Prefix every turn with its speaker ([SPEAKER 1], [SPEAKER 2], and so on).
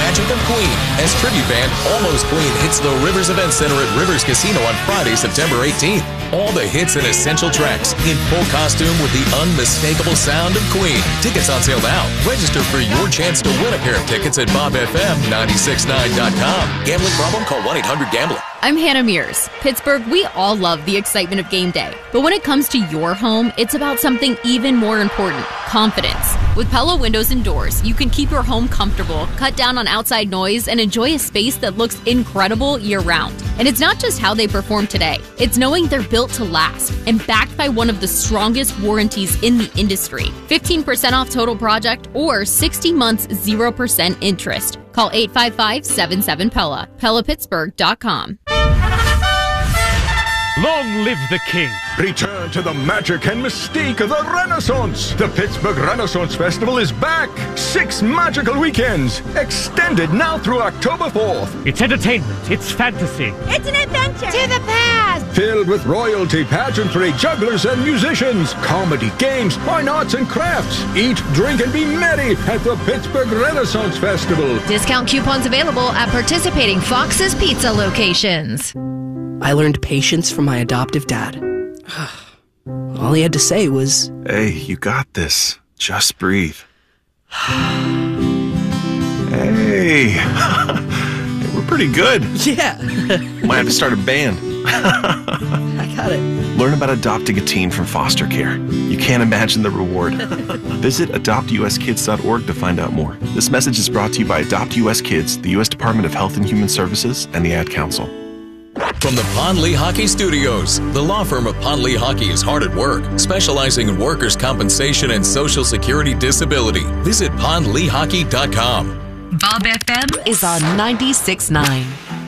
[SPEAKER 1] Magic of Queen as tribute band Almost Queen hits the Rivers Event Center at Rivers Casino on Friday, September 18th. All the hits and essential tracks in full costume with the unmistakable sound of Queen. Tickets on sale now. Register for your chance to win a pair of tickets at BobFM969.com. Gambling problem? Call 1-800-GAMBLER.
[SPEAKER 2] I'm Hannah Mears. Pittsburgh, we all love the excitement of game day. But when it comes to your home, it's about something even more important: confidence. With Pella Windows and Doors, you can keep your home comfortable, cut down on outside noise, and enjoy a space that looks incredible year-round. And it's not just how they perform today. It's knowing they're built to last and backed by one of the strongest warranties in the industry. 15% off total project or 60 months 0% interest. Call 855-77-PELLA. PellaPittsburgh.com.
[SPEAKER 3] Long live the king!
[SPEAKER 4] Return to the magic and mystique of the Renaissance! The Pittsburgh Renaissance Festival is back! 6 magical weekends, extended now through October 4th.
[SPEAKER 3] It's entertainment, it's fantasy.
[SPEAKER 5] It's an adventure! To the past!
[SPEAKER 4] Filled with royalty, pageantry, jugglers and musicians, comedy, games, fine arts and crafts. Eat, drink and be merry at the Pittsburgh Renaissance Festival.
[SPEAKER 6] Discount coupons available at participating Fox's Pizza locations.
[SPEAKER 7] I learned patience from my adoptive dad. All he had to say was,
[SPEAKER 8] "Hey, you got this. Just breathe." Hey, we're pretty good.
[SPEAKER 7] Yeah.
[SPEAKER 8] Might have to start a band.
[SPEAKER 7] I got it.
[SPEAKER 8] Learn about adopting a teen from foster care. You can't imagine the reward. Visit adoptuskids.org to find out more. This message is brought to you by Adopt US Kids, the U.S. Department of Health and Human Services, and the Ad Council.
[SPEAKER 1] From the Pond Lehocky Studios, the law firm of Pond Lehocky is hard at work, specializing in workers' compensation and Social Security disability. Visit pondlehocky.com.
[SPEAKER 6] Bob FM is on 96.9.